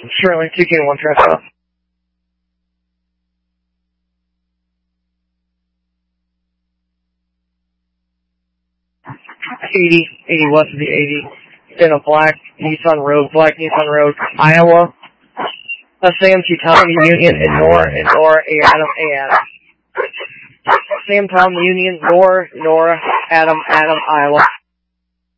Shirley, 2K1 transfer. 80 west of the 80. In a black Nissan Road, Iowa. Sam to Tom Union and Nora, Adam, Sam Tom Union, Nora, Adam, Iowa.